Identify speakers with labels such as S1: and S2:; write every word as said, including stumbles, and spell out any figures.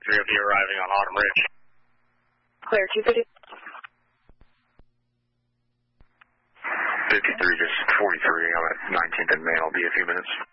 S1: three will be arriving on Autumn Ridge.
S2: Clear two fifty.
S3: fifty-three, just forty-three. I'm at nineteenth and Main. I'll be a few minutes.